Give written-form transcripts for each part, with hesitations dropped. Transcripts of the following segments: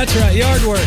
That's right, yard work.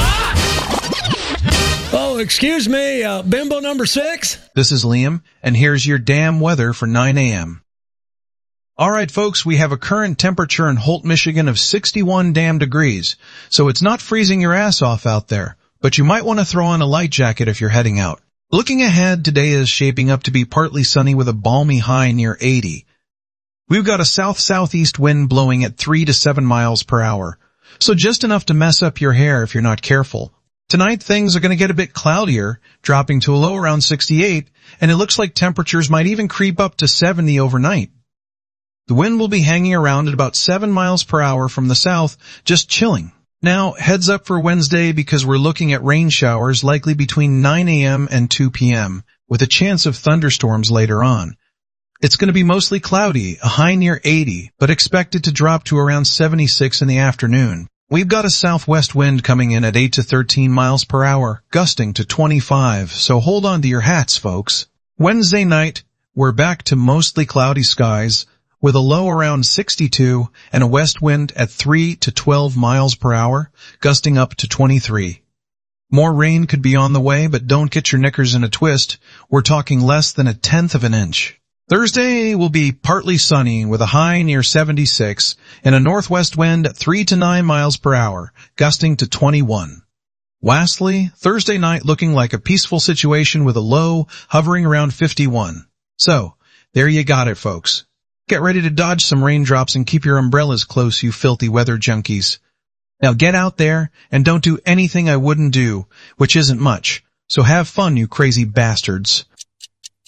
Oh, excuse me, bimbo number 6? This is Liam, and here's your damn weather for 9 a.m. Alright folks, we have a current temperature in Holt, Michigan of 61 damn degrees, so it's not freezing your ass off out there, but you might want to throw on a light jacket if you're heading out. Looking ahead, today is shaping up to be partly sunny with a balmy high near 80. We've got a south-southeast wind blowing at 3 to 7 miles per hour, so just enough to mess up your hair if you're not careful. Tonight things are going to get a bit cloudier, dropping to a low around 68, and it looks like temperatures might even creep up to 70 overnight. The wind will be hanging around at about 7 miles per hour from the south, just chilling. Now, heads up for Wednesday because we're looking at rain showers likely between 9 a.m. and 2 p.m., with a chance of thunderstorms later on. It's going to be mostly cloudy, a high near 80, but expected to drop to around 76 in the afternoon. We've got a southwest wind coming in at 8 to 13 miles per hour, gusting to 25, so hold on to your hats, folks. Wednesday night, we're back to mostly cloudy skies, with a low around 62 and a west wind at 3 to 12 miles per hour, gusting up to 23. More rain could be on the way, but don't get your knickers in a twist. We're talking less than 1/10 of an inch. Thursday will be partly sunny with a high near 76 and a northwest wind at 3 to 9 miles per hour, gusting to 21. Lastly, Thursday night looking like a peaceful situation with a low hovering around 51. So, there you got it, folks. Get ready to dodge some raindrops and keep your umbrellas close, you filthy weather junkies. Now get out there and don't do anything I wouldn't do, which isn't much. So have fun, you crazy bastards.